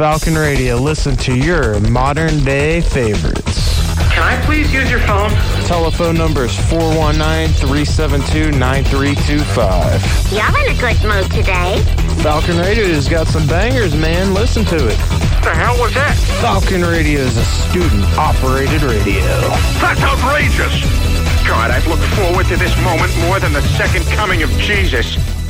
Falcon Radio. Listen to your modern day favorites. Can I please use your phone? Telephone number is 419-372-9325. You're in a good mood today. Falcon Radio has got some bangers, man. Listen to it. What the hell was that? Falcon Radio is a student-operated radio. That's outrageous! God, I've looked forward to this moment more than the second coming of Jesus.